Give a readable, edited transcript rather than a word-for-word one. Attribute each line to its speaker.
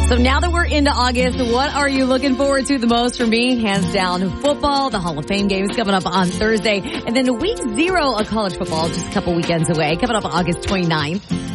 Speaker 1: So now that we're into August, what are you looking forward to the most? For me, hands down, football. The Hall of Fame game is coming up on Thursday. And then week 0 of college football, just a couple weekends away, coming up August 29th.